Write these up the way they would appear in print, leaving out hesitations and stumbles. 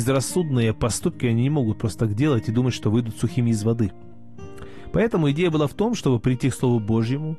безрассудные поступки они не могут просто так делать и думать, что выйдут сухими из воды. Поэтому идея была в том, чтобы прийти к Слову Божьему,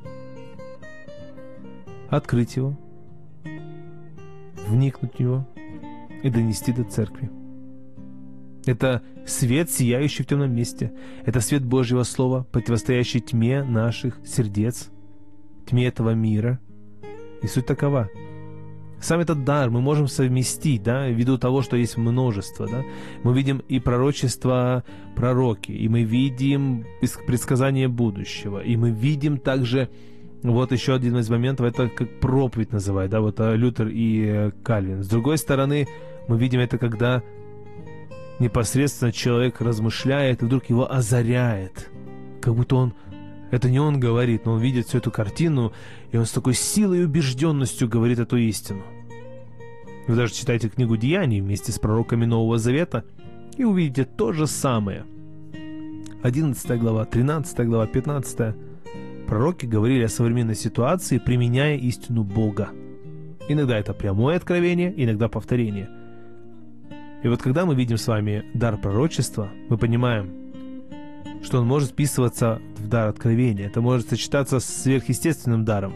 открыть его, вникнуть в него и донести до церкви. Это свет, сияющий в темном месте. Это свет Божьего Слова, противостоящий тьме наших сердец, тьме этого мира. И суть такова. Сам этот дар мы можем совместить, да, ввиду того, что есть множество, да. Мы видим и пророчество пророки, и мы видим предсказание будущего, и мы видим также, вот еще один из моментов, это как проповедь называют, да, вот Лютер и Кальвин. С другой стороны, мы видим это, когда непосредственно человек размышляет, и вдруг его озаряет, как будто это не он говорит, но он видит всю эту картину, и он с такой силой и убежденностью говорит эту истину. Вы даже читайте книгу «Деяний» вместе с пророками Нового Завета и увидите то же самое. 11 глава, 13 глава, 15. Пророки говорили о современной ситуации, применяя истину Бога. Иногда это прямое откровение, иногда повторение. И вот когда мы видим с вами дар пророчества, мы понимаем, что он может вписываться в дар откровения. Это может сочетаться с сверхъестественным даром.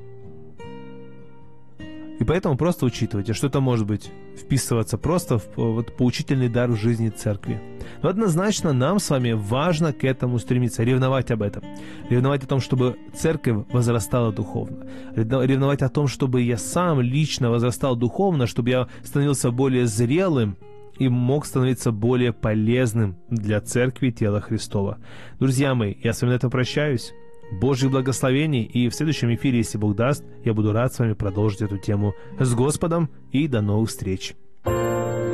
И поэтому просто учитывайте, что это может быть вписываться просто в поучительный дар в жизни церкви. Но однозначно нам с вами важно к этому стремиться, ревновать об этом. Ревновать о том, чтобы церковь возрастала духовно. Ревновать о том, чтобы я сам лично возрастал духовно, чтобы я становился более зрелым и мог становиться более полезным для церкви тела Христова. Друзья мои, я с вами на этом прощаюсь. Божьих благословений, и в следующем эфире, если Бог даст, я буду рад с вами продолжить эту тему с Господом, и до новых встреч.